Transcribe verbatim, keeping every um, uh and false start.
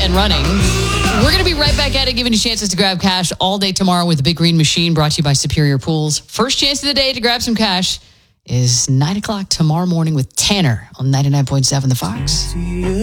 and running. We're going to be right back at it, giving you chances to grab cash all day tomorrow with the Big Green Machine, brought to you by Superior Pools. First chance of the day to grab some cash is nine o'clock tomorrow morning with Tanner on ninety-nine point seven The Fox.